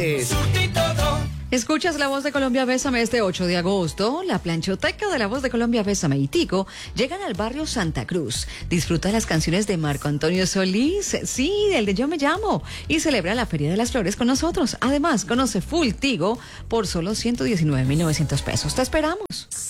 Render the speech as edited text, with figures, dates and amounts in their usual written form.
Escuchas La Voz de Colombia Bésame este 8 de agosto. La planchoteca de La Voz de Colombia Bésame y Tico llegan al barrio Santa Cruz. Disfruta las canciones de Marco Antonio Solís, sí, el de Yo Me Llamo, y celebra la Feria de las Flores con nosotros. Además, conoce Full Tigo por solo 119.900 pesos. Te esperamos.